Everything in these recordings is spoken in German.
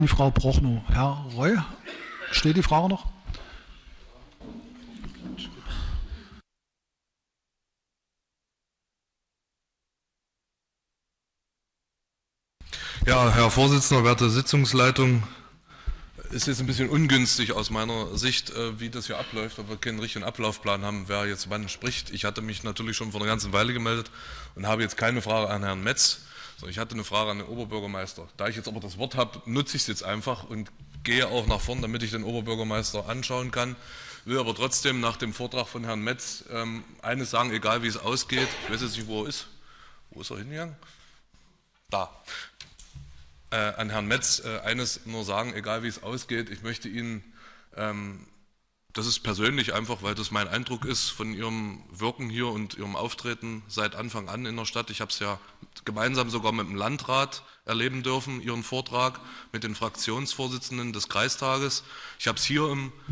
Die Frau Prochnow. Herr Roy, steht die Frage noch? Ja, Herr Vorsitzender, werte Sitzungsleitung, ist jetzt ein bisschen ungünstig aus meiner Sicht, wie das hier abläuft, weil wir keinen richtigen Ablaufplan haben, wer jetzt wann spricht. Ich hatte mich natürlich schon vor einer ganzen Weile gemeldet und habe jetzt keine Frage an Herrn Metz, sondern ich hatte eine Frage an den Oberbürgermeister. Da ich jetzt aber das Wort habe, nutze ich es jetzt einfach und gehe auch nach vorn, damit ich den Oberbürgermeister anschauen kann. Will aber trotzdem nach dem Vortrag von Herrn Metz eines sagen, egal wie es ausgeht. Ich weiß jetzt nicht, wo er ist. Wo ist er hingegangen? Da. An Herrn Metz eines nur sagen, egal wie es ausgeht, ich möchte Ihnen, das ist persönlich einfach, weil das mein Eindruck ist von Ihrem Wirken hier und Ihrem Auftreten seit Anfang an in der Stadt. Ich habe es ja gemeinsam sogar mit dem Landrat erleben dürfen, Ihren Vortrag mit den Fraktionsvorsitzenden des Kreistages. Ich habe es hier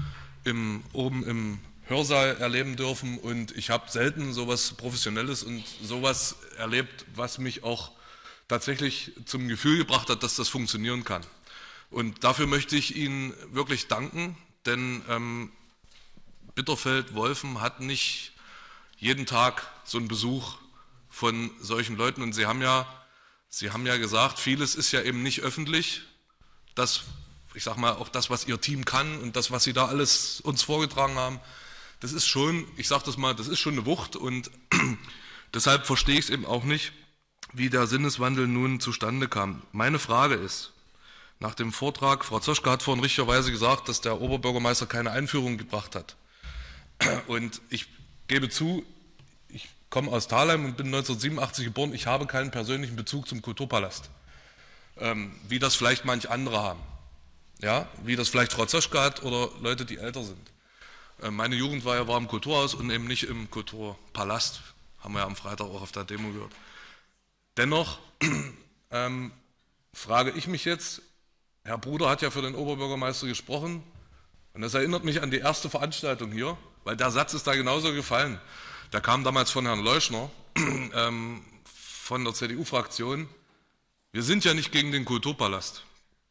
oben im Hörsaal erleben dürfen und ich habe selten sowas Professionelles und sowas erlebt, was mich auch tatsächlich zum Gefühl gebracht hat, dass das funktionieren kann. Und dafür möchte ich Ihnen wirklich danken, denn Bitterfeld-Wolfen hat nicht jeden Tag so einen Besuch von solchen Leuten. Und Sie haben ja gesagt, vieles ist ja eben nicht öffentlich. Das, ich sage mal, auch das, was Ihr Team kann und das, was Sie da alles uns vorgetragen haben, das ist schon, ich sage das mal, das ist schon eine Wucht. Und deshalb verstehe ich es eben auch nicht, wie der Sinneswandel nun zustande kam. Meine Frage ist, nach dem Vortrag, Frau Zoschke hat vorhin richtigerweise gesagt, dass der Oberbürgermeister keine Einführung gebracht hat. Und ich gebe zu, ich komme aus Thalheim und bin 1987 geboren, ich habe keinen persönlichen Bezug zum Kulturpalast, wie das vielleicht manch andere haben, ja? Wie das vielleicht Frau Zoschke hat oder Leute, die älter sind. Meine Jugend war im Kulturhaus und eben nicht im Kulturpalast, haben wir ja am Freitag auch auf der Demo gehört. Dennoch frage ich mich jetzt, Herr Bruder hat ja für den Oberbürgermeister gesprochen und das erinnert mich an die erste Veranstaltung hier, weil der Satz ist da genauso gefallen. Der kam damals von Herrn Leuschner von der CDU-Fraktion. Wir sind ja nicht gegen den Kulturpalast.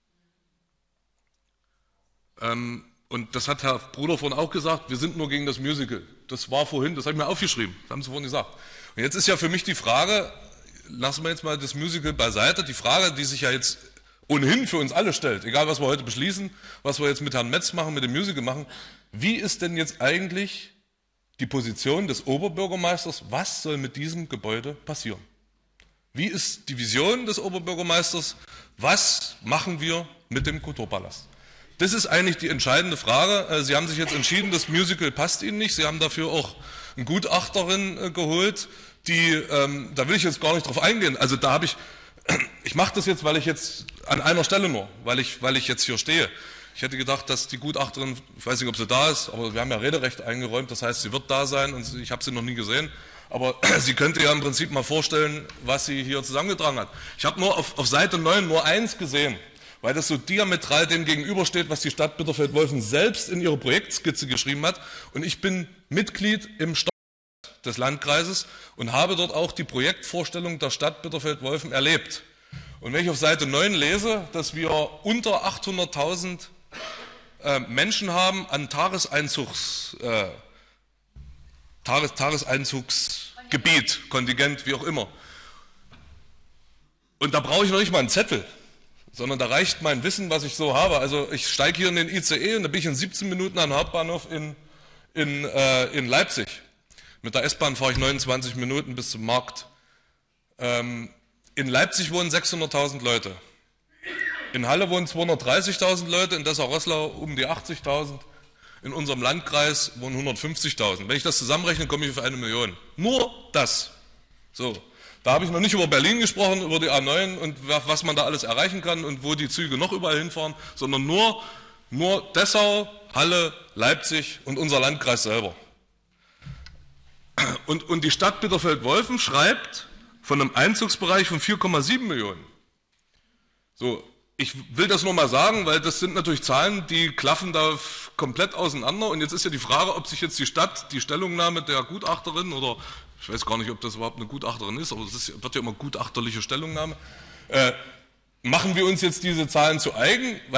Und das hat Herr Bruder vorhin auch gesagt, wir sind nur gegen das Musical. Das war vorhin, das habe ich mir aufgeschrieben, das haben Sie vorhin gesagt. Und jetzt ist ja für mich die Frage, lassen wir jetzt mal das Musical beiseite. Die Frage, die sich ja jetzt ohnehin für uns alle stellt, egal was wir heute beschließen, was wir jetzt mit Herrn Metz machen, mit dem Musical machen, wie ist denn jetzt eigentlich die Position des Oberbürgermeisters, was soll mit diesem Gebäude passieren? Wie ist die Vision des Oberbürgermeisters, was machen wir mit dem Kulturpalast? Das ist eigentlich die entscheidende Frage. Sie haben sich jetzt entschieden, das Musical passt Ihnen nicht, Sie haben dafür auch eine Gutachterin geholt, da will ich jetzt gar nicht drauf eingehen. Also da habe ich mache das jetzt, weil ich jetzt an einer Stelle nur, weil ich jetzt hier stehe. Ich hätte gedacht, dass die Gutachterin, ich weiß nicht, ob sie da ist, aber wir haben ja Rederecht eingeräumt, das heißt, sie wird da sein und ich habe sie noch nie gesehen. Aber sie könnte ja im Prinzip mal vorstellen, was sie hier zusammengetragen hat. Ich habe nur auf Seite 9 nur eins gesehen, weil das so diametral dem gegenübersteht, was die Stadt Bitterfeld-Wolfen selbst in ihrer Projektskizze geschrieben hat. Und ich bin Mitglied im des Landkreises und habe dort auch die Projektvorstellung der Stadt Bitterfeld-Wolfen erlebt. Und wenn ich auf Seite 9 lese, dass wir unter 800.000 Menschen haben an Tageseinzugsgebiet, Kontingent, wie auch immer. Und da brauche ich noch nicht mal einen Zettel, sondern da reicht mein Wissen, was ich so habe. Also ich steige hier in den ICE und da bin ich in 17 Minuten am Hauptbahnhof in Leipzig. Mit der S-Bahn fahre ich 29 Minuten bis zum Markt. In Leipzig wohnen 600.000 Leute. In Halle wohnen 230.000 Leute, in Dessau-Roßlau um die 80.000. In unserem Landkreis wohnen 150.000. Wenn ich das zusammenrechne, komme ich auf 1 Million. Nur das. So. Da habe ich noch nicht über Berlin gesprochen, über die A9 und was man da alles erreichen kann und wo die Züge noch überall hinfahren, sondern nur Dessau, Halle, Leipzig und unser Landkreis selber. Und die Stadt Bitterfeld-Wolfen schreibt von einem Einzugsbereich von 4,7 Millionen. So, ich will das nur mal sagen, weil das sind natürlich Zahlen, die klaffen da komplett auseinander. Und jetzt ist ja die Frage, ob sich jetzt die Stadt die Stellungnahme der Gutachterin oder ich weiß gar nicht, ob das überhaupt eine Gutachterin ist, aber es wird ja immer gutachterliche Stellungnahme, machen wir uns jetzt diese Zahlen zu eigen?